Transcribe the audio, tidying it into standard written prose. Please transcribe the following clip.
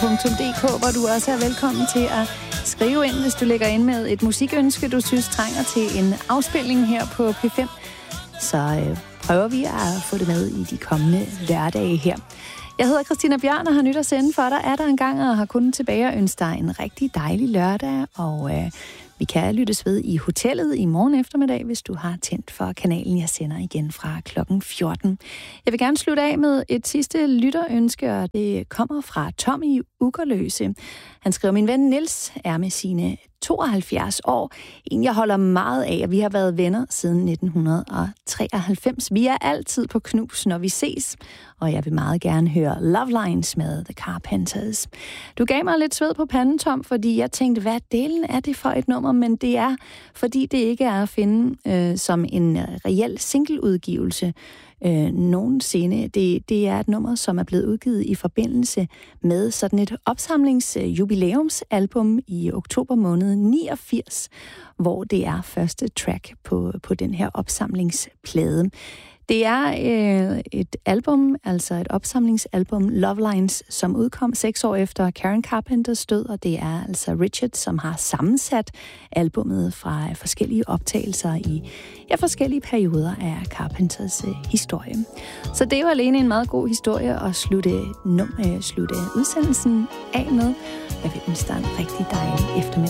radio4.dk, hvor du også er velkommen til at skrive ind, hvis du lægger ind med et musikønske, du synes trænger til en afspilning her på P5. Så prøver vi at få det med i de kommende lørdage her. Jeg hedder Christina Bjørn og har nyt at sende for dig. Er der en gang og har kun tilbage at ønske dig en rigtig dejlig lørdag, og vi kan lyttes ved i hotellet i morgen eftermiddag, hvis du har tændt for kanalen. Jeg sender igen fra klokken 14. Jeg vil gerne slutte af med et sidste lytterønske, og det kommer fra Tommy Ugerløse. Han skriver, min ven Niels er med sine 72 år. En, jeg holder meget af, og vi har været venner siden 1993. Vi er altid på knus, når vi ses, og jeg vil meget gerne høre Love Lines med The Carpenters. Du gav mig lidt sved på panden, Tom, fordi jeg tænkte, hvad delen er det for et nummer? Men det er, fordi det ikke er at finde som en reel singleudgivelse nogensinde. Det er et nummer, som er blevet udgivet i forbindelse med sådan et opsamlingsjubilæumsalbum i oktober måned 89, hvor det er første track på den her opsamlingsplade. Det er et album, altså et opsamlingsalbum, Love Lines, som udkom 6 år efter Karen Carpenters død, og det er altså Richard, som har sammensat albummet fra forskellige optagelser i forskellige perioder af Carpenters historie. Så det er jo alene en meget god historie at slutte udsendelsen af med. Jeg vil ønske dig en rigtig dejlig eftermiddag.